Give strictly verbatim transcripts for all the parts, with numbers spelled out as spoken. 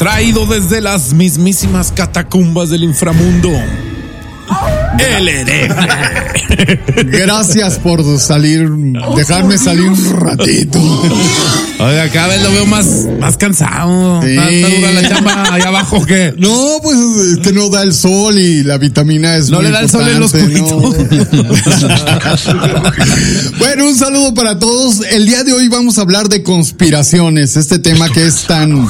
Traído desde las mismísimas catacumbas del inframundo, el hereje. Gracias por salir, dejarme salir un ratito. Oiga, cada vez lo veo más, más cansado. Sí. Está, está dura la chamba allá abajo, ¿qué? No, pues es que no da el sol y la vitamina es No muy le da el sol en los importante, cubitos. ¿no? Bueno, un saludo para todos. El día de hoy vamos a hablar de conspiraciones, este tema que es tan,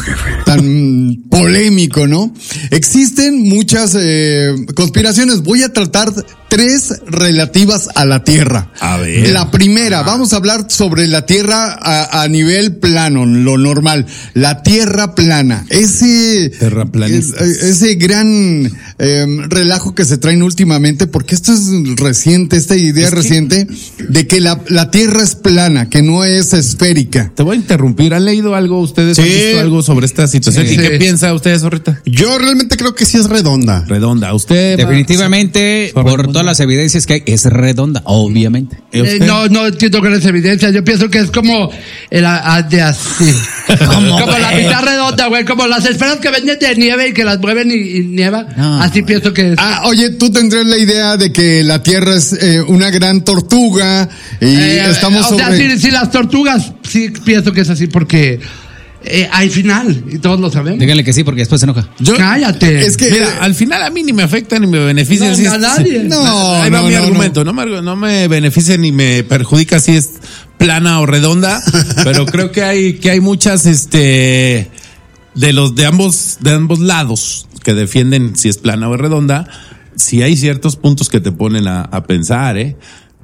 tan polémico, ¿no? Existen muchas eh, conspiraciones. Voy a tratar tres relativas a la Tierra. A ver. La primera, vamos a hablar sobre la Tierra a, a nivel plano, lo normal. La Tierra plana. Ese, Terraplanistas. es- ese gran eh, relajo que se traen últimamente, porque esto es reciente, esta idea Es que- reciente de que la, la Tierra es plana, que no es esférica. Te voy a interrumpir. ¿Han leído algo ustedes? ¿Han Sí. visto algo sobre esta situación? Sí. ¿Y qué Sí. piensa ustedes ahorita? Yo realmente creo que sí es redonda. Redonda. ¿Usted? Definitivamente, va- por todas las evidencias que hay, es redonda, obviamente. ¿Y Eh, usted? no, no entiendo con esa evidencia. Yo pienso que es como el a- a- de así. ¿Cómo, Como la güey? mitad redonda, güey. Como las esferas que venden de nieve y que las mueven y, y nieva. No, así pienso que es. Ah, oye, tú tendrías la idea de que la Tierra es eh, una gran tortuga y Eh, estamos o sea, sobre... si, si las tortugas, sí pienso que es así porque eh, hay final y todos lo sabemos. Díganle que sí, porque después se enoja. Yo- Cállate. Es que Mira, al final a mí ni me afecta ni me beneficia. No, si a es- nadie. No, Ahí va no, mi no, argumento. No. me, no me beneficia ni me perjudica si es plana o redonda, pero creo que hay que hay muchas este de los de ambos de ambos lados que defienden si es plana o redonda. Si hay ciertos puntos que te ponen a, a pensar, ¿eh?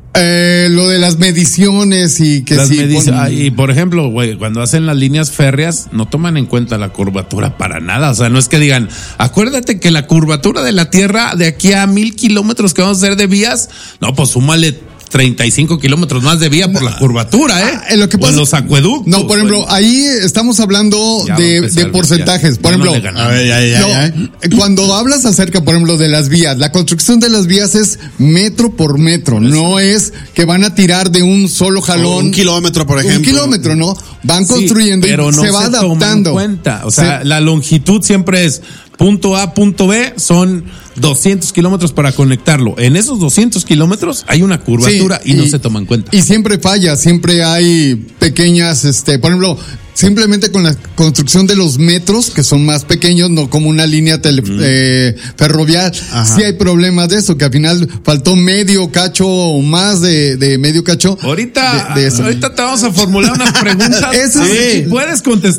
Eh, lo de las mediciones y que Las sí, medici- pon- ah, y por ejemplo, güey, cuando hacen las líneas férreas, no toman en cuenta la curvatura para nada. O sea, no es que digan, acuérdate que la curvatura de la Tierra de aquí a mil kilómetros que vamos a hacer de vías, no, pues súmale treinta y cinco kilómetros más de vía por la curvatura, ¿eh? Ah, eh, lo que O pasa- en los acueductos. No, por ejemplo, güey. ahí estamos hablando Ya va a de, empezar, de porcentajes. ya- por ya no ejemplo, le ganamos. A ver, ya, ya, no, ya. eh, cuando hablas acerca, por ejemplo, de las vías, la construcción de las vías es metro por metro, no es que van a tirar de un solo jalón. Un kilómetro, por ejemplo. Un kilómetro, ¿no? Van Sí, construyendo pero y no se va toma en adaptando. cuenta. O sea, Se- la longitud siempre es punto A, punto B, son doscientos kilómetros para conectarlo. En esos doscientos kilómetros hay una curvatura Sí, y, no se toma en cuenta. Y siempre falla, siempre hay pequeñas, este, por ejemplo, simplemente con la construcción de los metros, que son más pequeños, no como una línea tele, eh, ferroviaria, Ajá. sí hay problemas de eso, que al final faltó medio cacho o más de, de medio cacho. Ahorita, de- de eso. ahorita te vamos a formular unas preguntas. Eso A ver sí. si puedes contestar.